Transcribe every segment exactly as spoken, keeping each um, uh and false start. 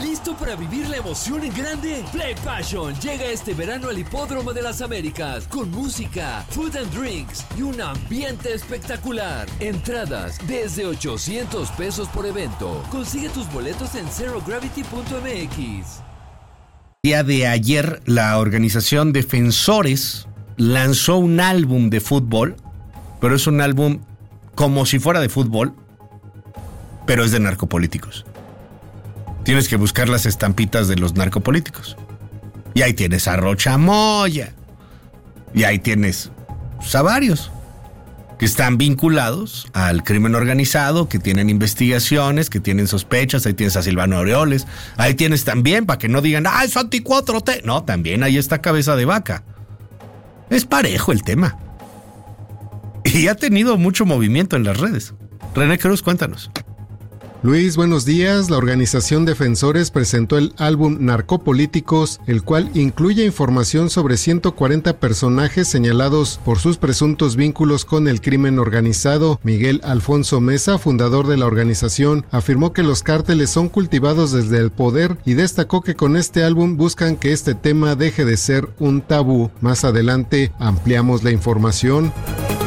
¿Listo para vivir la emoción en grande? Play Passion llega este verano al Hipódromo de las Américas con música, food and drinks y un ambiente espectacular. Entradas desde ochocientos pesos por evento. Consigue tus boletos en zero gravity punto m x. Día de ayer, la organización Defensores lanzó un álbum de fútbol, pero es un álbum como si fuera de fútbol, pero es de narcopolíticos. Tienes que buscar las estampitas de los narcopolíticos. Y ahí tienes a Rocha Moya. Y ahí tienes pues, a varios que están vinculados al crimen organizado, que tienen investigaciones, que tienen sospechas. Ahí tienes a Silvano Aureoles. Ahí tienes también, para que no digan, ah, es anti cuatro T. No, también ahí está Cabeza de Vaca. Es parejo el tema. Y ha tenido mucho movimiento en las redes. René Cruz, cuéntanos. Luis, buenos días. La organización Defensores presentó el álbum Narcopolíticos, el cual incluye información sobre ciento cuarenta personajes señalados por sus presuntos vínculos con el crimen organizado. Miguel Alfonso Mesa, fundador de la organización, afirmó que los cárteles son cultivados desde el poder y destacó que con este álbum buscan que este tema deje de ser un tabú. Más adelante ampliamos la información.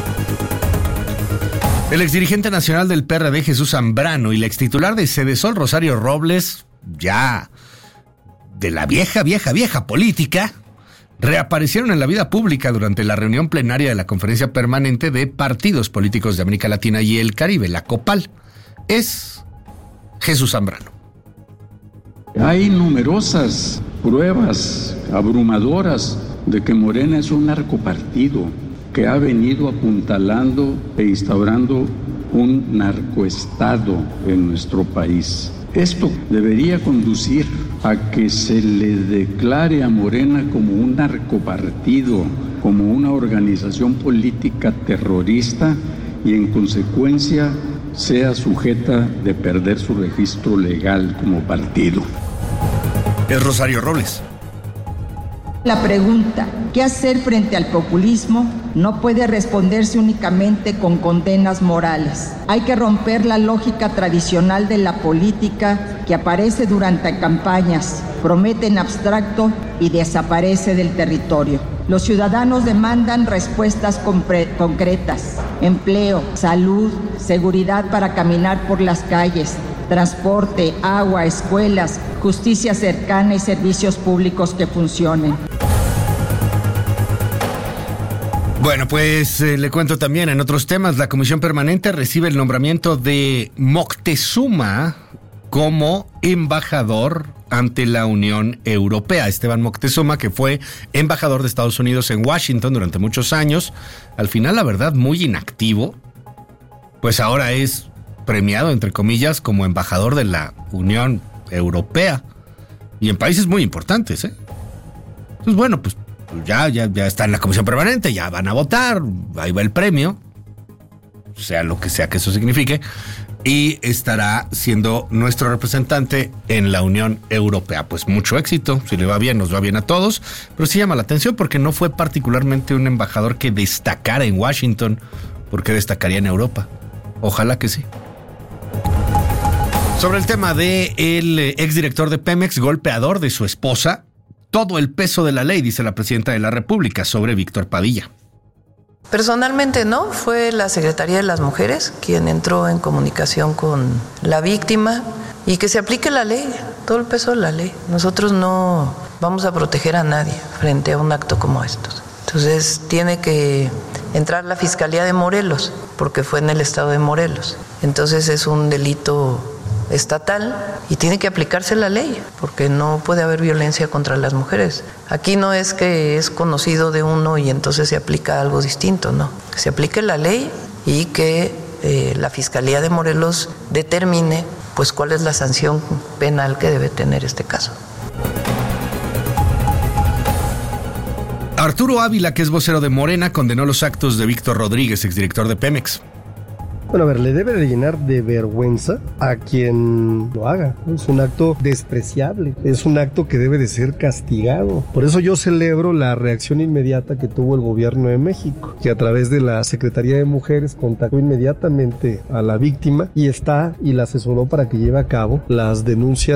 El exdirigente nacional del P R D, Jesús Zambrano, y la extitular de Sedesol, Rosario Robles, ya de la vieja, vieja, vieja política, reaparecieron en la vida pública durante la reunión plenaria de la Conferencia Permanente de Partidos Políticos de América Latina y el Caribe, la COPAL. Es Jesús Zambrano. Hay numerosas pruebas abrumadoras de que Morena es un narcopartido que ha venido apuntalando e instaurando un narcoestado en nuestro país. Esto debería conducir a que se le declare a Morena como un narcopartido, como una organización política terrorista y en consecuencia sea sujeta de perder su registro legal como partido. Es Rosario Robles. La pregunta, ¿qué hacer frente al populismo?, no puede responderse únicamente con condenas morales. Hay que romper la lógica tradicional de la política que aparece durante campañas, promete en abstracto y desaparece del territorio. Los ciudadanos demandan respuestas compre- concretas, empleo, salud, seguridad para caminar por las calles, transporte, agua, escuelas, justicia cercana y servicios públicos que funcionen. Bueno, pues eh, le cuento también en otros temas, la Comisión Permanente recibe el nombramiento de Moctezuma como embajador ante la Unión Europea. Esteban Moctezuma, que fue embajador de Estados Unidos en Washington durante muchos años, al final, la verdad, muy inactivo, pues ahora es premiado, entre comillas, como embajador de la Unión Europea y en países muy importantes, ¿eh? Entonces, bueno, pues ya, ya, ya está en la Comisión Permanente, ya van a votar, ahí va el premio, sea lo que sea que eso signifique, y estará siendo nuestro representante en la Unión Europea. Pues mucho éxito, si le va bien, nos va bien a todos, pero sí llama la atención porque no fue particularmente un embajador que destacara en Washington, porque destacaría en Europa. Ojalá que sí. Sobre el tema de el exdirector de Pemex, golpeador de su esposa, todo el peso de la ley, dice la presidenta de la República sobre Víctor Padilla. Personalmente no, fue la Secretaría de las Mujeres quien entró en comunicación con la víctima y que se aplique la ley, todo el peso de la ley. Nosotros no vamos a proteger a nadie frente a un acto como estos. Entonces tiene que entrar la Fiscalía de Morelos, porque fue en el estado de Morelos. Entonces es un delito estatal y tiene que aplicarse la ley, porque no puede haber violencia contra las mujeres. Aquí no es que es conocido de uno y entonces se aplica algo distinto, no. Que se aplique la ley y que eh, la Fiscalía de Morelos determine pues cuál es la sanción penal que debe tener este caso. Arturo Ávila, que es vocero de Morena, condenó los actos de Víctor Rodríguez, exdirector de Pemex. Bueno, a ver, le debe de llenar de vergüenza a quien lo haga. Es un acto despreciable, es un acto que debe de ser castigado. Por eso yo celebro la reacción inmediata que tuvo el gobierno de México, que a través de la Secretaría de Mujeres contactó inmediatamente a la víctima y está y la asesoró para que lleve a cabo las denuncias